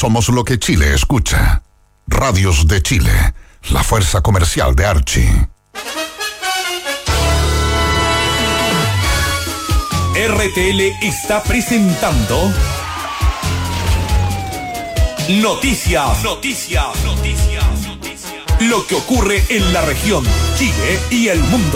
Somos lo que Chile escucha. Radios de Chile, la fuerza comercial de Archie. RTL está presentando Noticias. Lo que ocurre en la región, Chile y el mundo.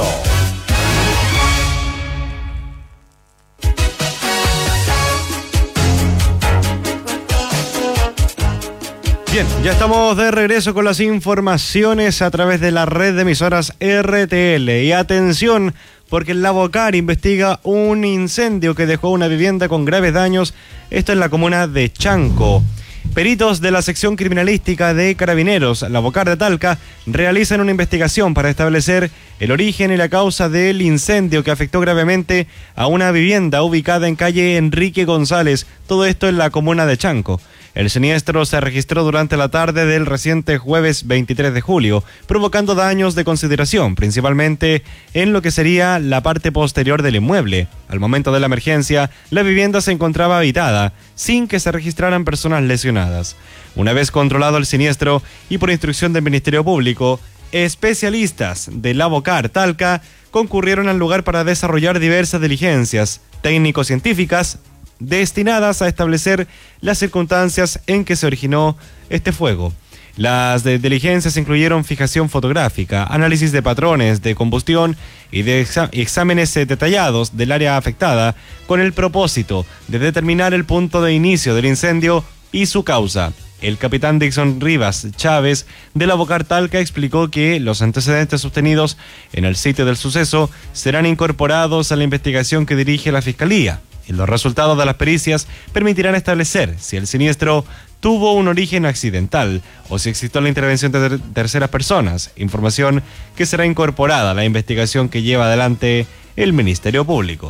Bien, ya estamos de regreso con las informaciones a través de la red de emisoras RTL. Y atención, porque el Lavocar investiga un incendio que dejó una vivienda con graves daños. Esto en la comuna de Chanco. Peritos de la sección criminalística de Carabineros, Lavocar de Talca, realizan una investigación para establecer el origen y la causa del incendio que afectó gravemente a una vivienda ubicada en calle Enrique González, todo esto en la comuna de Chanco. El siniestro se registró durante la tarde del reciente jueves 23 de julio, provocando daños de consideración, principalmente en lo que sería la parte posterior del inmueble. Al momento de la emergencia, la vivienda se encontraba habitada, sin que se registraran personas lesionadas. Una vez controlado el siniestro y por instrucción del Ministerio Público, especialistas de Lavocar Talca concurrieron al lugar para desarrollar diversas diligencias técnico-científicas destinadas a establecer las circunstancias en que se originó este fuego. Las diligencias incluyeron fijación fotográfica, análisis de patrones de combustión y de exámenes detallados del área afectada con el propósito de determinar el punto de inicio del incendio y su causa. El capitán Dixon Rivas Chávez de Lavocar Talca explicó que los antecedentes obtenidos en el sitio del suceso serán incorporados a la investigación que dirige la Fiscalía. Y los resultados de las pericias permitirán establecer si el siniestro tuvo un origen accidental o si existió la intervención de terceras personas, información que será incorporada a la investigación que lleva adelante el Ministerio Público.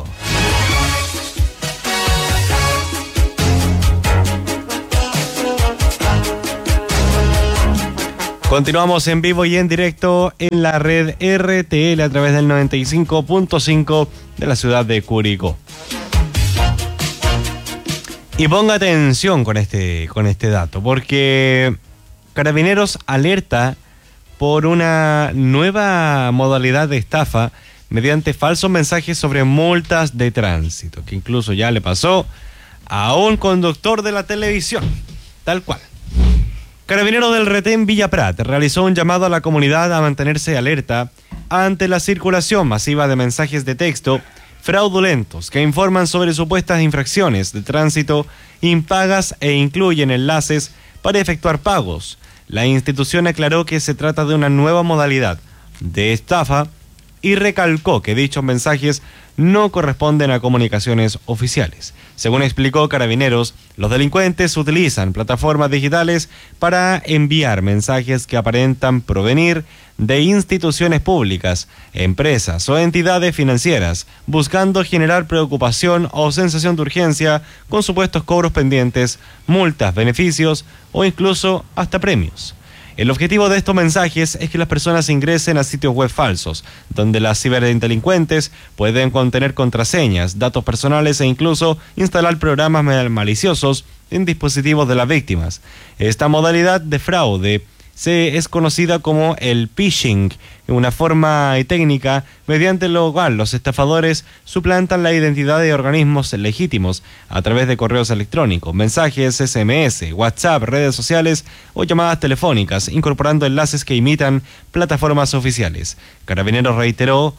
Continuamos en vivo y en directo en la red RTL a través del 95.5 de la ciudad de Curicó. Y ponga atención con este dato, porque Carabineros alerta por una nueva modalidad de estafa mediante falsos mensajes sobre multas de tránsito, que incluso ya le pasó a un conductor de la televisión, tal cual. Carabineros del Retén Villa Prat realizó un llamado a la comunidad a mantenerse alerta ante la circulación masiva de mensajes de texto fraudulentos que informan sobre supuestas infracciones de tránsito impagas e incluyen enlaces para efectuar pagos. La institución aclaró que se trata de una nueva modalidad de estafa y recalcó que dichos mensajes no corresponden a comunicaciones oficiales. Según explicó Carabineros, los delincuentes utilizan plataformas digitales para enviar mensajes que aparentan provenir de instituciones públicas, empresas o entidades financieras, buscando generar preocupación o sensación de urgencia con supuestos cobros pendientes, multas, beneficios o incluso hasta premios. El objetivo de estos mensajes es que las personas ingresen a sitios web falsos, donde las ciberdelincuentes pueden contener contraseñas, datos personales e incluso instalar programas maliciosos en dispositivos de las víctimas. Esta modalidad de fraude es conocida como el phishing, una forma técnica mediante la cual los estafadores suplantan la identidad de organismos legítimos a través de correos electrónicos, mensajes SMS, WhatsApp, redes sociales o llamadas telefónicas, incorporando enlaces que imitan plataformas oficiales. Carabineros reiteró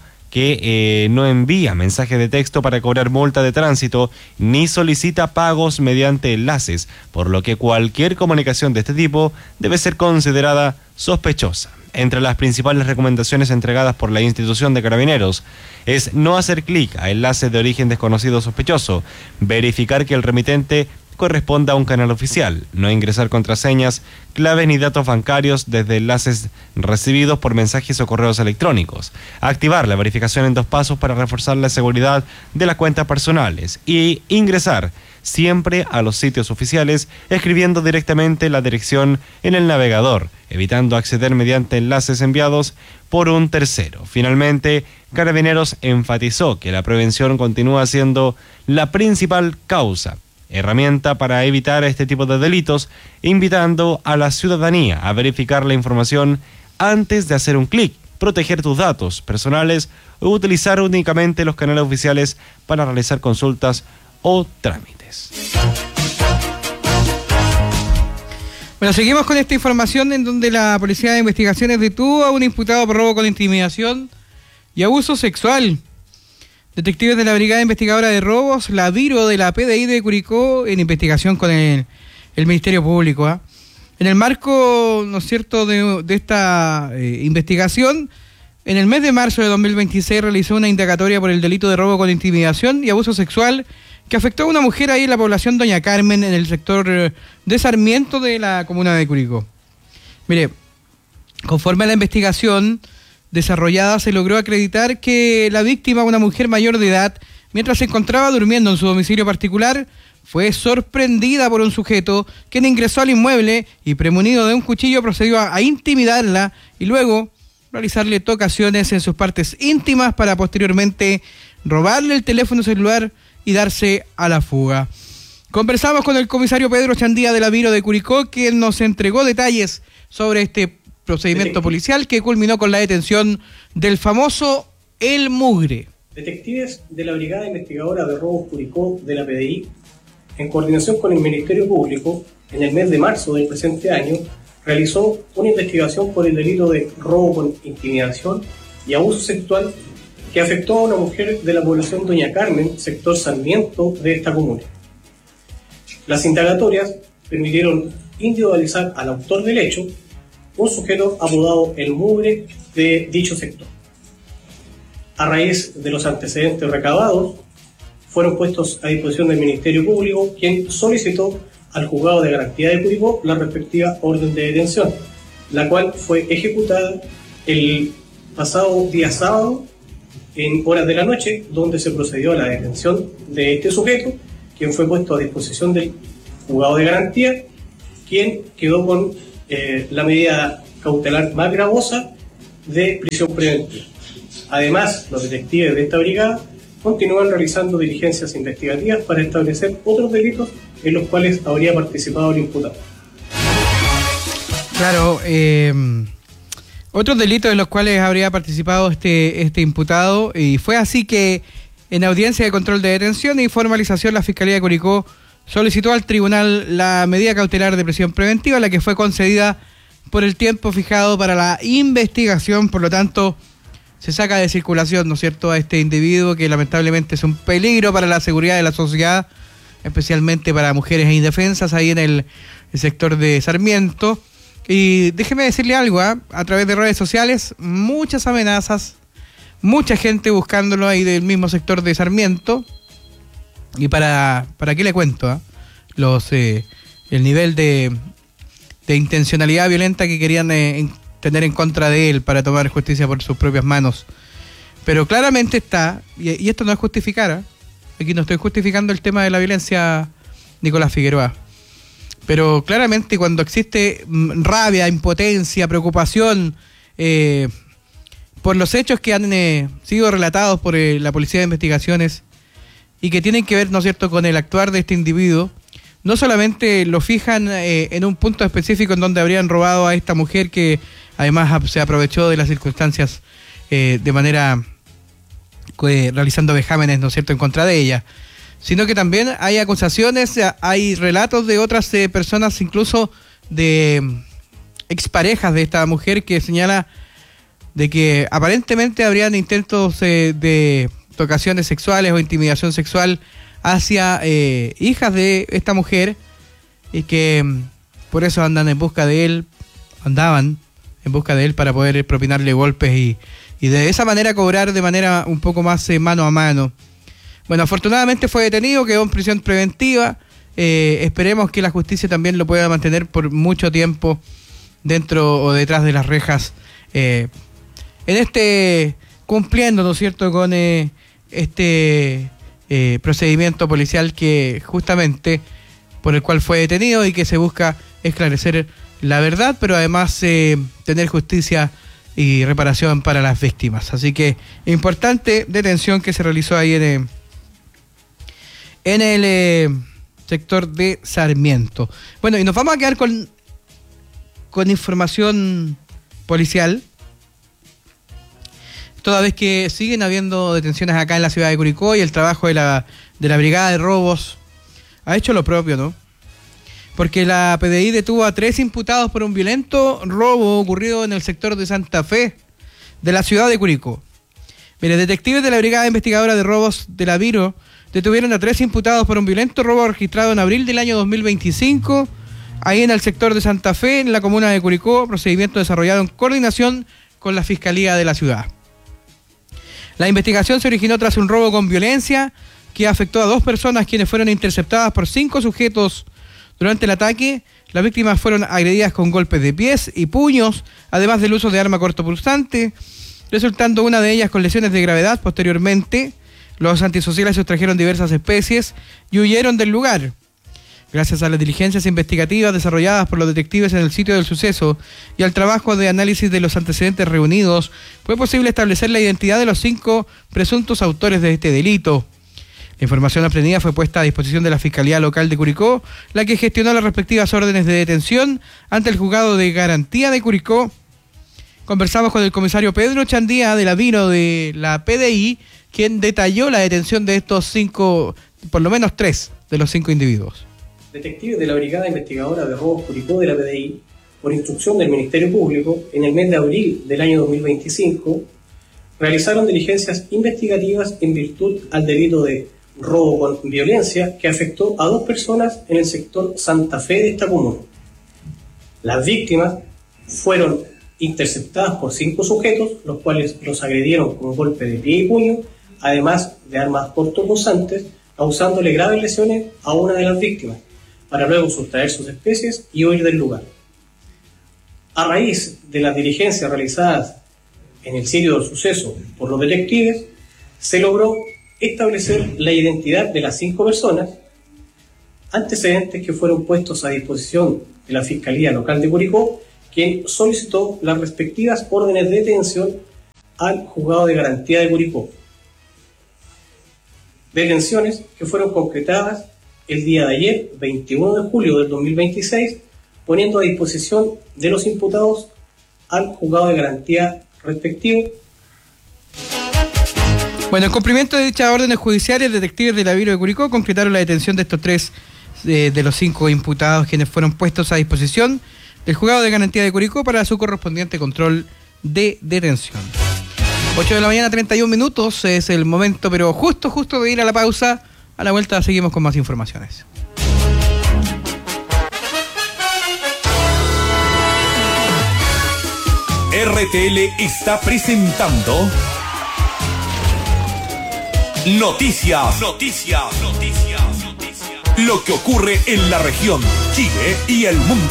que no envía mensajes de texto para cobrar multa de tránsito ni solicita pagos mediante enlaces, por lo que cualquier comunicación de este tipo debe ser considerada sospechosa. Entre las principales recomendaciones entregadas por la institución de Carabineros es no hacer clic a enlaces de origen desconocido o sospechoso, verificar que el remitente corresponda a un canal oficial, no ingresar contraseñas, claves ni datos bancarios desde enlaces recibidos por mensajes o correos electrónicos, activar la verificación en 2 pasos para reforzar la seguridad de las cuentas personales y ingresar siempre a los sitios oficiales escribiendo directamente la dirección en el navegador, evitando acceder mediante enlaces enviados por un tercero. Finalmente, Carabineros enfatizó que la prevención continúa siendo la principal causa herramienta para evitar este tipo de delitos, invitando a la ciudadanía a verificar la información antes de hacer un clic, proteger tus datos personales o utilizar únicamente los canales oficiales para realizar consultas o trámites. Bueno, seguimos con esta información en donde la Policía de Investigaciones detuvo a un imputado por robo con intimidación y abuso sexual. Detectives de la Brigada Investigadora de Robos, la BIRO de la PDI de Curicó, en investigación con el Ministerio Público. En el marco, ¿no es cierto?, de esta investigación, en el mes de marzo de 2026 realizó una indagatoria por el delito de robo con intimidación y abuso sexual que afectó a una mujer ahí en la población Doña Carmen, en el sector de Sarmiento de la comuna de Curicó. Mire, conforme a la investigación desarrollada, se logró acreditar que la víctima, una mujer mayor de edad, mientras se encontraba durmiendo en su domicilio particular, fue sorprendida por un sujeto quien ingresó al inmueble y, premunido de un cuchillo, procedió a intimidarla y luego realizarle tocaciones en sus partes íntimas para posteriormente robarle el teléfono celular y darse a la fuga. Conversamos con el comisario Pedro Chandía de la BIRO de Curicó, quien nos entregó detalles sobre este procedimiento policial que culminó con la detención del famoso El Mugre. Detectives de la Brigada Investigadora de Robos Curicó de la PDI, en coordinación con el Ministerio Público, en el mes de marzo del presente año, realizó una investigación por el delito de robo con intimidación y abuso sexual que afectó a una mujer de la población Doña Carmen, sector Sarmiento de esta comuna. Las indagatorias permitieron individualizar al autor del hecho, un sujeto apodado El Mugre de dicho sector. A raíz de los antecedentes recabados, fueron puestos a disposición del Ministerio Público, quien solicitó al Juzgado de Garantía de Curicó la respectiva orden de detención, la cual fue ejecutada el pasado día sábado en horas de la noche, donde se procedió a la detención de este sujeto, quien fue puesto a disposición del Juzgado de Garantía, quien quedó con la medida cautelar más gravosa de prisión preventiva. Además, los detectives de esta brigada continúan realizando diligencias investigativas para establecer otros delitos en los cuales habría participado el imputado. Claro, otros delitos en los cuales habría participado este imputado, y fue así que en audiencia de control de detención y formalización la Fiscalía de Curicó solicitó al tribunal la medida cautelar de prisión preventiva, la que fue concedida por el tiempo fijado para la investigación. Por lo tanto, se saca de circulación, ¿no es cierto?, a este individuo que lamentablemente es un peligro para la seguridad de la sociedad, especialmente para mujeres e indefensas ahí en el sector de Sarmiento. Y déjeme decirle algo, a través de redes sociales, muchas amenazas, mucha gente buscándolo ahí del mismo sector de Sarmiento. Y para qué le cuento, el nivel de intencionalidad violenta que querían tener en contra de él para tomar justicia por sus propias manos. Pero claramente está, y esto no es justificar, aquí no estoy justificando el tema de la violencia, Nicolás Figueroa, pero claramente cuando existe rabia, impotencia, preocupación por los hechos que han sido relatados por la Policía de Investigaciones y que tienen que ver, ¿no es cierto?, con el actuar de este individuo, no solamente lo fijan en un punto específico en donde habrían robado a esta mujer que además se aprovechó de las circunstancias de manera realizando vejámenes, ¿no es cierto?, en contra de ella, sino que también hay acusaciones, hay relatos de otras personas, incluso de exparejas de esta mujer, que señala de que aparentemente habrían intentos de tocaciones sexuales o intimidación sexual hacia hijas de esta mujer, y que por eso andaban en busca de él para poder propinarle golpes y de esa manera cobrar de manera un poco más mano a mano. Bueno, afortunadamente fue detenido, quedó en prisión preventiva. Esperemos que la justicia también lo pueda mantener por mucho tiempo dentro o detrás de las rejas, cumpliendo, ¿no es cierto?, con este procedimiento policial que justamente por el cual fue detenido y que se busca esclarecer la verdad, pero además tener justicia y reparación para las víctimas. Así que importante detención que se realizó ahí en sector de Sarmiento. Bueno, y nos vamos a quedar con información policial, toda vez que siguen habiendo detenciones acá en la ciudad de Curicó y el trabajo de la Brigada de Robos ha hecho lo propio, ¿no? Porque la PDI detuvo a 3 imputados por un violento robo ocurrido en el sector de Santa Fe de la ciudad de Curicó. Mire, detectives de la Brigada Investigadora de Robos de la Viro detuvieron a 3 imputados por un violento robo registrado en abril del año 2025, ahí en el sector de Santa Fe, en la comuna de Curicó, procedimiento desarrollado en coordinación con la Fiscalía de la ciudad. La investigación se originó tras un robo con violencia que afectó a 2 personas quienes fueron interceptadas por 5 sujetos. Durante el ataque, las víctimas fueron agredidas con golpes de pies y puños, además del uso de arma cortopunzante, resultando una de ellas con lesiones de gravedad. Posteriormente, los antisociales sustrajeron diversas especies y huyeron del lugar. Gracias a las diligencias investigativas desarrolladas por los detectives en el sitio del suceso y al trabajo de análisis de los antecedentes reunidos, fue posible establecer la identidad de los 5 presuntos autores de este delito. La información aprendida fue puesta a disposición de la Fiscalía Local de Curicó, la que gestionó las respectivas órdenes de detención ante el Juzgado de Garantía de Curicó. Conversamos con el comisario Pedro Chandía de la Viro de la PDI, quien detalló la detención de estos 5, por lo menos 3 de los 5 individuos. Detectives de la Brigada Investigadora de Robos Curicó de la PDI, por instrucción del Ministerio Público, en el mes de abril del año 2025, realizaron diligencias investigativas en virtud al delito de robo con violencia que afectó a 2 personas en el sector Santa Fe de esta comuna. Las víctimas fueron interceptadas por 5 sujetos, los cuales los agredieron con golpe de pie y puño, además de armas cortopunzantes, causándole graves lesiones a una de las víctimas, para luego sustraer sus especies y huir del lugar. A raíz de las diligencias realizadas en el sitio del suceso por los detectives, se logró establecer la identidad de las 5 personas, antecedentes que fueron puestos a disposición de la Fiscalía Local de Curicó, quien solicitó las respectivas órdenes de detención al Juzgado de Garantía de Curicó. Detenciones que fueron concretadas el día de ayer, 21 de julio del 2026, poniendo a disposición de los imputados al Juzgado de Garantía respectivo. Bueno, en cumplimiento de dichas órdenes judiciales, detectives de la Viro de Curicó concretaron la detención de estos 3 de los 5 imputados, quienes fueron puestos a disposición del Juzgado de Garantía de Curicó para su correspondiente control de detención. 8 de la mañana, 31 minutos, es el momento, pero justo de ir a la pausa. A la vuelta seguimos con más informaciones. RTL está presentando Noticias. Lo que ocurre en la región, Chile y el mundo.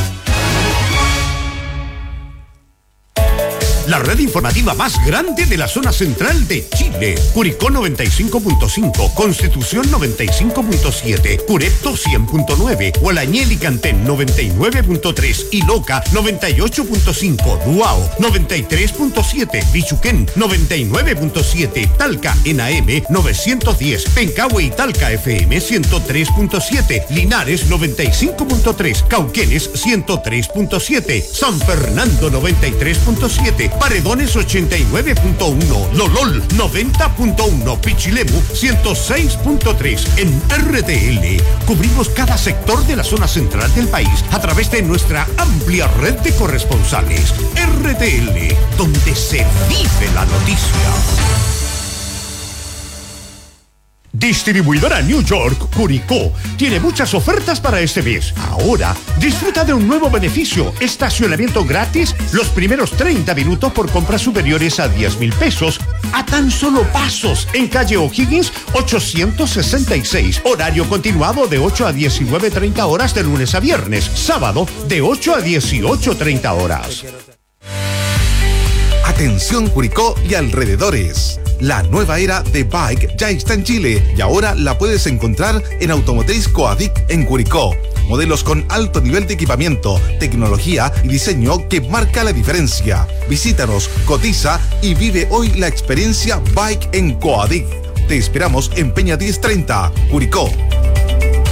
La red informativa más grande de la zona central de Chile. Curicó 95.5, Constitución 95.7, Curepto 100.9, Hualañel y Cantén 99.3 y Loca 98.5, Duao 93.7, Bichuquén 99.7, Talca en AM 910, Pencahue y Talca FM 103.7, Linares 95.3, Cauquenes 103.7, San Fernando 93.7, Paredones 89.1, Lolol 90.1, Pichilemu 106.3. En RTL cubrimos cada sector de la zona central del país a través de nuestra amplia red de corresponsales. RTL, donde se vive la noticia. Distribuidora New York Curicó tiene muchas ofertas para este mes. Ahora disfruta de un nuevo beneficio: estacionamiento gratis los primeros 30 minutos por compras superiores a 10,000 pesos a tan solo pasos en calle O'Higgins 866. Horario continuado de 8 a 19:30 horas de lunes a viernes. Sábado de 8 a 18:30 horas. Atención Curicó y alrededores. La nueva era de Bike ya está en Chile y ahora la puedes encontrar en Automotriz Coadic en Curicó. Modelos con alto nivel de equipamiento, tecnología y diseño que marca la diferencia. Visítanos, cotiza y vive hoy la experiencia Bike en Coadic. Te esperamos en Peña 1030, Curicó.